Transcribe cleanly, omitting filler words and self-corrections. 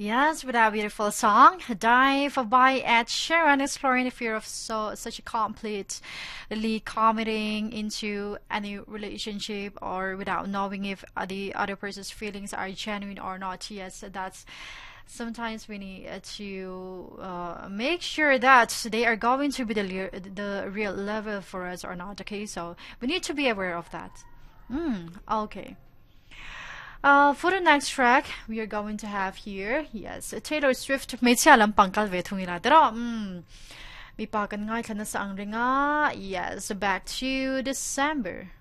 Yes, with that beautiful song, Dive by Ed Sheeran, exploring the fear of such a completely committing into any relationship or without knowing if the other person's feelings are genuine or not. Yes, that's sometimes we need to make sure that they are going to be the real level for us or not. Okay, so we need to be aware of that. Okay. For the next track, we are going to have here, yes, Taylor Swift. May siya alam pangkal vetung ila. Pero, may pakan nga ka na sa ang ringa. Yes, back to December.